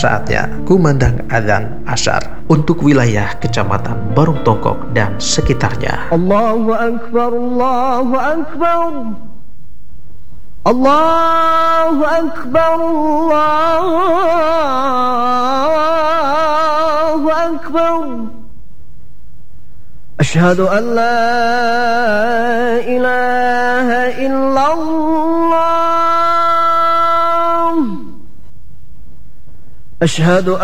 saatnya kumandang adzan asyar untuk wilayah Kecamatan Barung Tongkok dan sekitarnya. Allahu Akbar, Allahu Akbar, Allahu Akbar, Allahu Akbar. Asyhadu an la ilaha illallah. Asyhadu